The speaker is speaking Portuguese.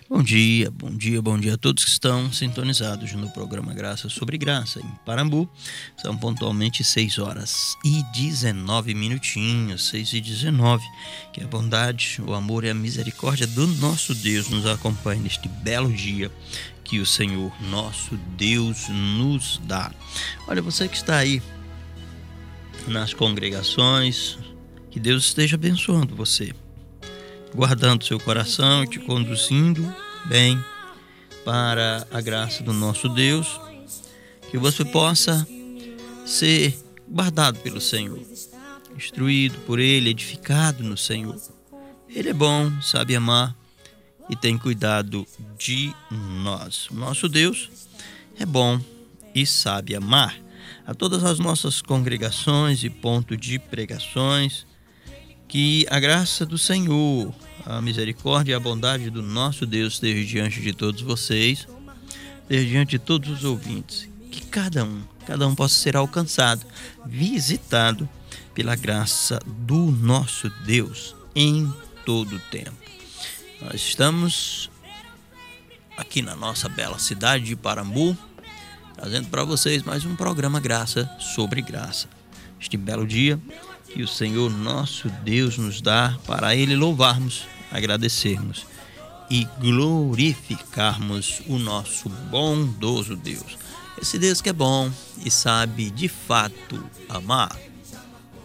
Bom dia, bom dia, bom dia a todos que estão sintonizados no programa Graça sobre Graça em Parambu. São pontualmente 6 horas e 19 minutinhos, 6 e 19. Que a bondade, o amor e a misericórdia do nosso Deus nos acompanhem neste belo dia que o Senhor, nosso Deus, nos dá. Olha, você que está aí nas congregações, que Deus esteja abençoando você, guardando seu coração e te conduzindo bem para a graça do nosso Deus, que você possa ser guardado pelo Senhor, instruído por Ele, edificado no Senhor. Ele é bom, sabe amar e tem cuidado de nós. O nosso Deus é bom e sabe amar. A todas as nossas congregações e ponto de pregações, que a graça do Senhor, a misericórdia e a bondade do nosso Deus esteja diante de todos vocês, esteja diante de todos os ouvintes, que cada um possa ser alcançado, visitado pela graça do nosso Deus em todo o tempo. Nós estamos aqui na nossa bela cidade de Parambu, trazendo para vocês mais um programa Graça sobre Graça. Este belo dia que o Senhor nosso Deus nos dá para Ele louvarmos, agradecermos e glorificarmos o nosso bondoso Deus. Esse Deus que é bom e sabe de fato amar.